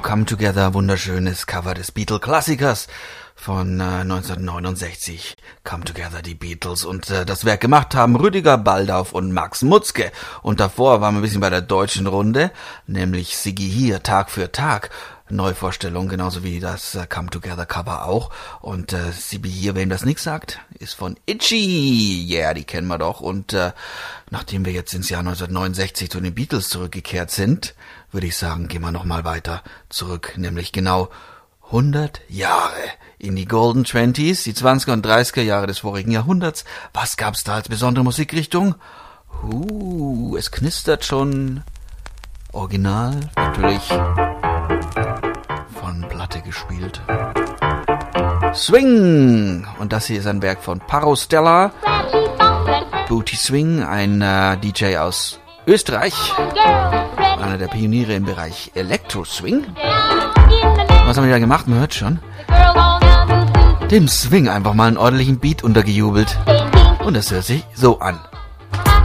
Come Together, wunderschönes Cover des Beatle-Klassikers von 1969. Come Together, die Beatles. Und das Werk gemacht haben Rüdiger Baldauf und Max Mutzke. Und davor waren wir ein bisschen bei der deutschen Runde, nämlich Siggi hier, Tag für Tag. Neuvorstellung, genauso wie das Come Together Cover auch. Und Siggi hier, wem das nichts sagt, ist von Itchy. Yeah, die kennen wir doch. Und nachdem wir jetzt ins Jahr 1969 zu den Beatles zurückgekehrt sind, würde ich sagen, gehen wir nochmal weiter zurück, nämlich genau 100 Jahre in die Golden Twenties, die 20er und 30er Jahre des vorigen Jahrhunderts. Was gab's da als besondere Musikrichtung? Es knistert schon. Original, natürlich von Platte gespielt. Swing! Und das hier ist ein Werk von Paro Stella. Booty Swing, ein DJ aus Österreich. Einer der Pioniere im Bereich Electro Swing. Was haben wir da gemacht? Man hört schon. Dem Swing einfach mal einen ordentlichen Beat untergejubelt. Und das hört sich so an.